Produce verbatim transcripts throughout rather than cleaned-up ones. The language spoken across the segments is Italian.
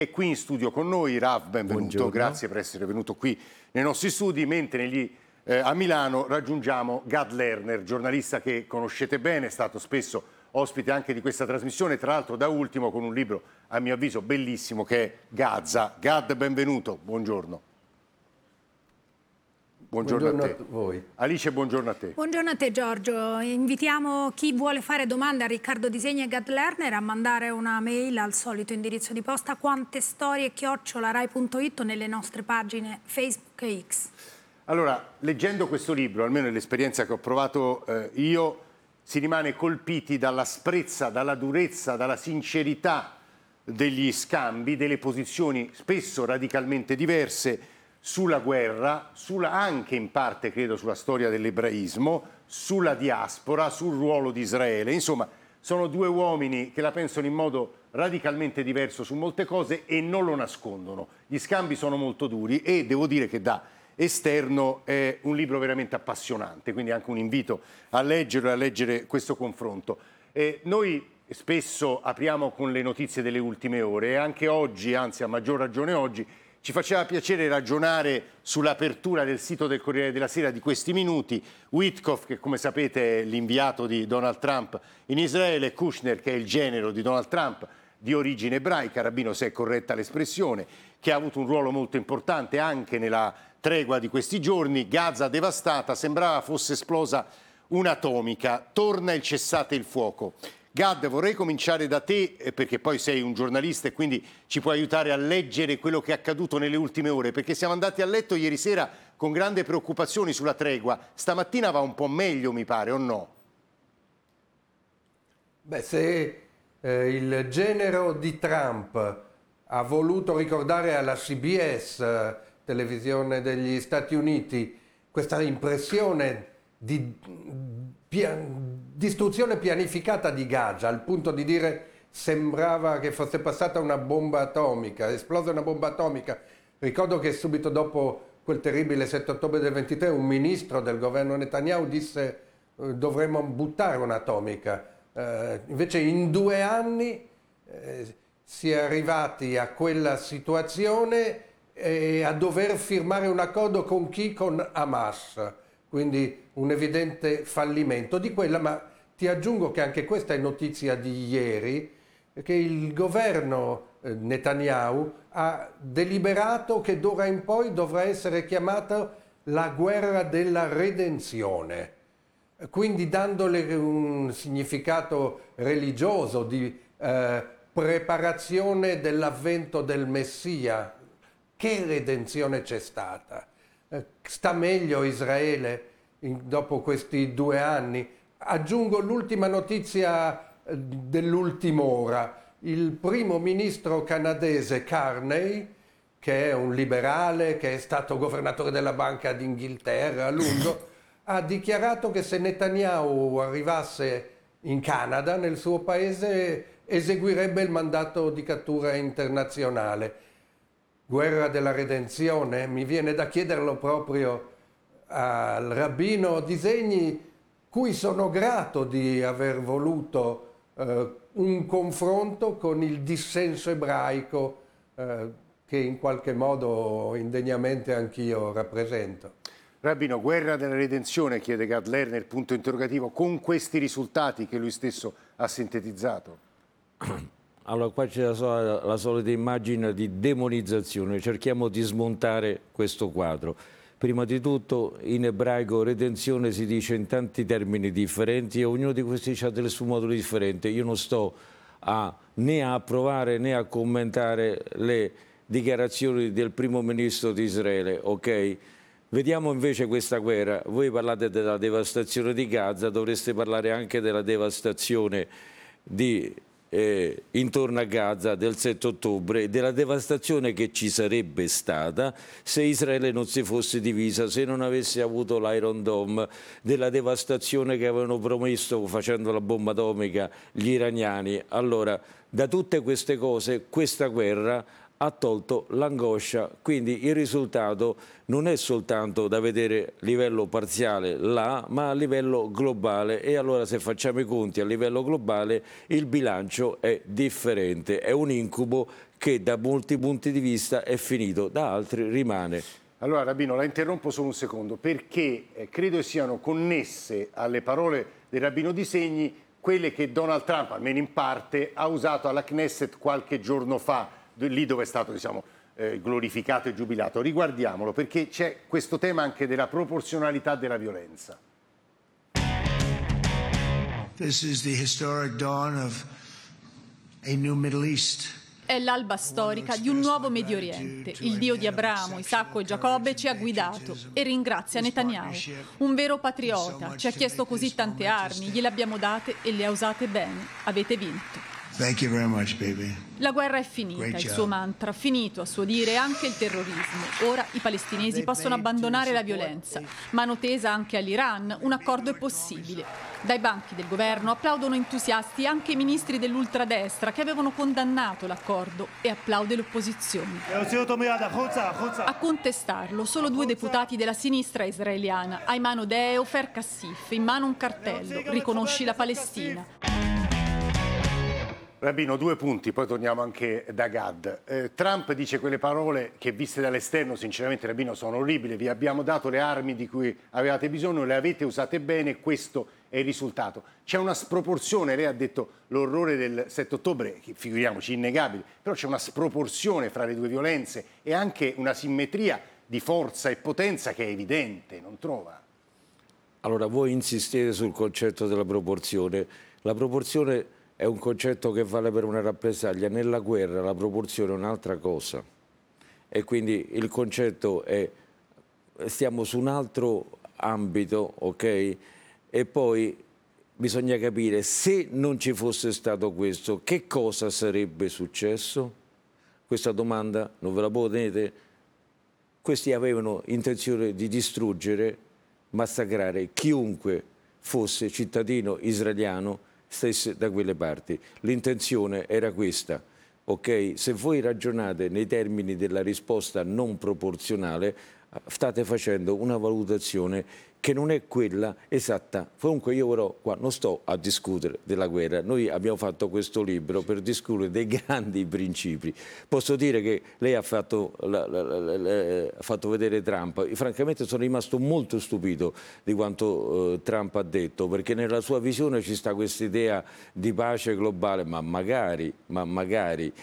È qui in studio con noi. Rav, benvenuto, Buongiorno. Grazie per essere venuto qui nei nostri studi, mentre negli, eh, a Milano raggiungiamo Gad Lerner, giornalista che conoscete bene, è stato spesso ospite anche di questa trasmissione, tra l'altro da ultimo con un libro a mio avviso bellissimo che è Gaza. Gad, benvenuto, buongiorno. Buongiorno, buongiorno a te. a voi. Alice, buongiorno a te. Buongiorno a te Giorgio, invitiamo chi vuole fare domande a Riccardo Disegni e Gad Lerner a mandare una mail al solito indirizzo di posta quantestorie chiocciola rai punto it o nelle nostre pagine Facebook e X. Allora, leggendo questo libro, almeno nell'esperienza che ho provato eh, io, si rimane colpiti dall'asprezza, dalla durezza, dalla sincerità degli scambi, delle posizioni spesso radicalmente diverse sulla guerra, sulla, anche in parte credo sulla storia dell'ebraismo, sulla diaspora, sul ruolo di Israele. Insomma, sono due uomini che la pensano in modo radicalmente diverso su molte cose e non lo nascondono. Gli scambi sono molto duri e devo dire che da esterno è un libro veramente appassionante, quindi anche un invito a leggerlo e a leggere questo confronto. Eh, noi spesso apriamo con le notizie delle ultime ore e anche oggi, anzi a maggior ragione oggi, ci faceva piacere ragionare sull'apertura del sito del Corriere della Sera di questi minuti. Witkoff, che come sapete è l'inviato di Donald Trump in Israele, Kushner, che è il genero di Donald Trump, di origine ebraica, Rabbino se è corretta l'espressione, che ha avuto un ruolo molto importante anche nella tregua di questi giorni. Gaza devastata, sembrava fosse esplosa un'atomica, torna il cessate il fuoco. Gad, vorrei cominciare da te perché poi sei un giornalista e quindi ci puoi aiutare a leggere quello che è accaduto nelle ultime ore, perché siamo andati a letto ieri sera con grande preoccupazione sulla tregua. Stamattina va un po' meglio, mi pare, o no? Beh, se eh, il genero di Trump ha voluto ricordare alla C B S, eh, televisione degli Stati Uniti, questa impressione di pian distruzione pianificata di Gaza, al punto di dire sembrava che fosse passata una bomba atomica, esplosa una bomba atomica. Ricordo che subito dopo quel terribile sette ottobre del ventitré un ministro del governo Netanyahu disse eh, dovremmo buttare un'atomica. Eh, invece in due anni eh, si è arrivati a quella situazione e a dover firmare un accordo con chi? Con Hamas. Quindi un evidente fallimento di quella, ma ti aggiungo che anche questa è notizia di ieri, che il governo Netanyahu ha deliberato che d'ora in poi dovrà essere chiamata la guerra della redenzione, quindi dandole un significato religioso di eh, preparazione dell'avvento del Messia. Che redenzione c'è stata? Sta meglio Israele in, dopo questi due anni? Aggiungo l'ultima notizia dell'ultima ora. Il primo ministro canadese Carney, che è un liberale, che è stato governatore della Banca d'Inghilterra a lungo, ha dichiarato che se Netanyahu arrivasse in Canada, nel suo paese, eseguirebbe il mandato di cattura internazionale. Guerra della redenzione? Mi viene da chiederlo proprio al rabbino Disegni, cui sono grato di aver voluto eh, un confronto con il dissenso ebraico eh, che in qualche modo indegnamente anch'io rappresento. Rabbino, guerra della redenzione, chiede Gad Lerner, punto interrogativo, con questi risultati che lui stesso ha sintetizzato. Allora, qua c'è la, la solita immagine di demonizzazione, cerchiamo di smontare questo quadro. Prima di tutto, in ebraico redenzione si dice in tanti termini differenti e ognuno di questi ha delle sfumature differenti. Io non sto a, né a approvare né a commentare le dichiarazioni del primo ministro di Israele, ok? Vediamo invece questa guerra. Voi parlate della devastazione di Gaza, dovreste parlare anche della devastazione di... Eh, intorno a Gaza del sette ottobre, della devastazione che ci sarebbe stata se Israele non si fosse divisa, se non avesse avuto l'Iron Dome, della devastazione che avevano promesso facendo la bomba atomica gli iraniani. Allora, da tutte queste cose, questa guerra ha tolto l'angoscia, quindi il risultato non è soltanto da vedere a livello parziale là, ma a livello globale, e allora se facciamo i conti a livello globale il bilancio è differente, è un incubo che da molti punti di vista è finito, da altri rimane. Allora Rabbino, la interrompo solo un secondo, perché eh, credo siano connesse alle parole del Rabbino Di Segni quelle che Donald Trump, almeno in parte, ha usato alla Knesset qualche giorno fa, lì dove è stato, diciamo, eh, glorificato e giubilato. Riguardiamolo, perché c'è questo tema anche della proporzionalità della violenza. This is the historic dawn of a new Middle East. È l'alba storica di un nuovo Medio Oriente. Il Dio di Abramo, Isacco e Giacobbe ci ha guidato e ringrazia Netanyahu. Un vero patriota, ci ha chiesto così tante armi, gliele abbiamo date e le ha usate bene. Avete vinto. Thank you very much, baby. La guerra è finita, il suo mantra, finito a suo dire anche il terrorismo. Ora i palestinesi possono abbandonare la violenza. Mano tesa anche all'Iran, un accordo è possibile. Dai banchi del governo applaudono entusiasti anche i ministri dell'ultradestra che avevano condannato l'accordo, e applaude l'opposizione. A contestarlo solo due deputati della sinistra israeliana, Ayman Odeh e Ofer Kassif, in mano un cartello, riconosci la Palestina. Rabbino, due punti, poi torniamo anche da Gad. Eh, Trump dice quelle parole che, viste dall'esterno, sinceramente, Rabbino, sono orribili. Vi abbiamo dato le armi di cui avevate bisogno, le avete usate bene, questo è il risultato. C'è una sproporzione, lei ha detto l'orrore del sette ottobre, che figuriamoci, innegabile, però c'è una sproporzione fra le due violenze e anche una simmetria di forza e potenza che è evidente, non trova? Allora, voi insistete sul concetto della proporzione. La proporzione è un concetto che vale per una rappresaglia. Nella guerra la proporzione è un'altra cosa, e quindi il concetto è stiamo su un altro ambito, ok? E poi bisogna capire, se non ci fosse stato questo, che cosa sarebbe successo? Questa domanda non ve la ponete? Questi avevano intenzione di distruggere, massacrare chiunque fosse cittadino israeliano stesse da quelle parti. L'intenzione era questa, ok? Se voi ragionate nei termini della risposta non proporzionale, state facendo una valutazione che non è quella esatta. Comunque io però qua non sto a discutere della guerra, noi abbiamo fatto questo libro per discutere dei grandi principi. Posso dire che lei ha fatto, la, la, la, la, ha fatto vedere Trump, io, francamente sono rimasto molto stupito di quanto eh, Trump ha detto, perché nella sua visione ci sta questa idea di pace globale, ma magari, ma magari.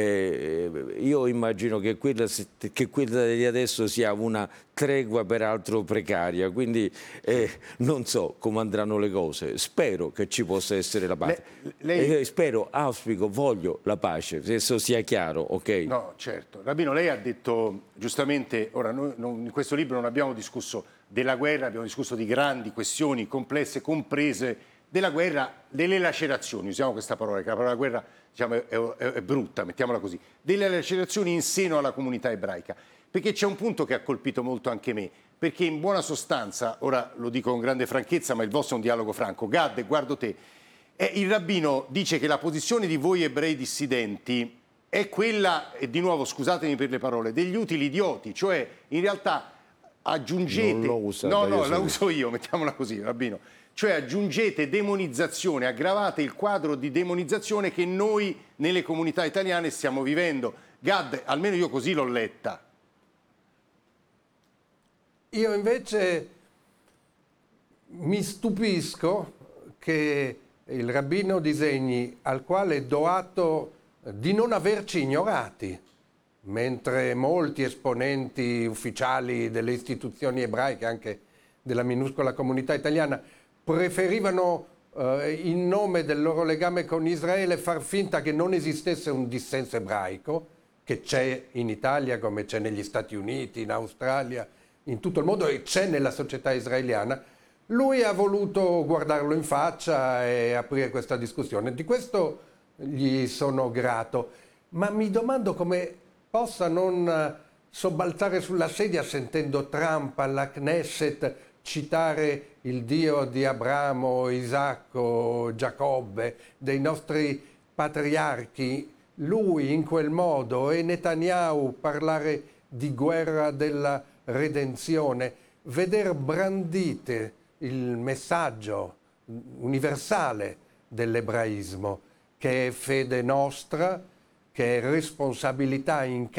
Eh, io immagino che quella, che quella di adesso sia una tregua peraltro precaria, quindi eh, non so come andranno le cose, spero che ci possa essere la pace, Le, lei... eh, spero, auspico, voglio la pace, se eso sia chiaro, ok? No, certo. Rabbino, lei ha detto giustamente, ora noi non, in questo libro non abbiamo discusso della guerra, abbiamo discusso di grandi questioni complesse, comprese della guerra, delle lacerazioni, usiamo questa parola, che la parola guerra, diciamo, è, è, è brutta, mettiamola così, delle lacerazioni in seno alla comunità ebraica. Perché c'è un punto che ha colpito molto anche me, perché in buona sostanza, ora lo dico con grande franchezza, ma il vostro è un dialogo franco, Gad, guardo te, eh, il rabbino dice che la posizione di voi ebrei dissidenti è quella, e di nuovo scusatemi per le parole, degli utili idioti, cioè in realtà aggiungete... Non l'ho usata, no, no, io la so uso io, mettiamola così, rabbino. Cioè aggiungete demonizzazione, aggravate il quadro di demonizzazione che noi nelle comunità italiane stiamo vivendo. Gad, almeno io così l'ho letta. Io invece mi stupisco che il rabbino Di Segni, al quale do atto di non averci ignorati, mentre molti esponenti ufficiali delle istituzioni ebraiche, anche della minuscola comunità italiana, preferivano eh, in nome del loro legame con Israele far finta che non esistesse un dissenso ebraico, che c'è in Italia come c'è negli Stati Uniti, in Australia, in tutto il mondo, e c'è nella società israeliana. Lui ha voluto guardarlo in faccia e aprire questa discussione. Di questo gli sono grato, ma mi domando come possa non sobbalzare sulla sedia sentendo Trump alla Knesset citare il Dio di Abramo, Isacco, Giacobbe, dei nostri patriarchi. lui in quel modo e Netanyahu parlare di guerra della redenzione, veder brandite il messaggio universale dell'ebraismo, che è fede nostra, che è responsabilità in